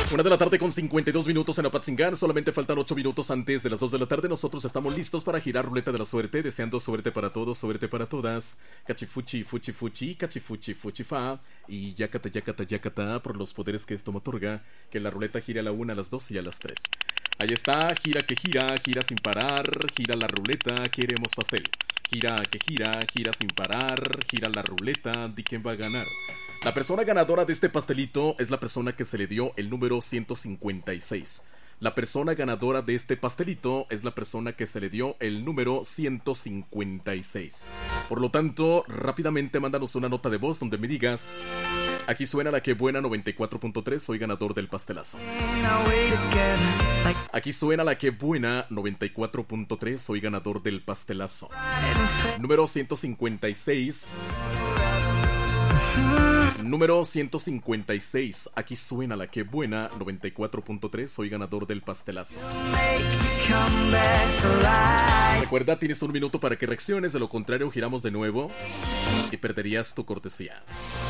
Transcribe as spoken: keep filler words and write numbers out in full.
Una de la tarde con cincuenta y dos minutos en Apatzingán. Solamente faltan ocho minutos antes de las dos de la tarde. Nosotros estamos listos para girar ruleta de la suerte, deseando suerte para todos, suerte para todas. Cachifuchi, fuchi, fuchi, cachifuchi, fuchi, fa. Y yacata, yacata, yacata, por los poderes que esto me otorga, que la ruleta gire a la una, a las dos y a las tres. Ahí está, gira que gira, gira sin parar, gira la ruleta, queremos pastel. Gira que gira, gira sin parar, gira la ruleta, di quién va a ganar. La persona ganadora de este pastelito es la persona que se le dio el número ciento cincuenta y seis. La persona ganadora de este pastelito es la persona que se le dio el número ciento cincuenta y seis. Por lo tanto, rápidamente mándanos una nota de voz donde me digas: aquí suena la que buena noventa y cuatro punto tres, soy ganador del pastelazo. Aquí suena la que buena noventa y cuatro punto tres, soy ganador del pastelazo. Número ciento cincuenta y seis. Número ciento cincuenta y seis. Aquí suena la que buena noventa y cuatro punto tres, soy ganador del pastelazo. Recuerda, tienes un minuto para que reacciones, de lo contrario giramos de nuevo y perderías tu cortesía.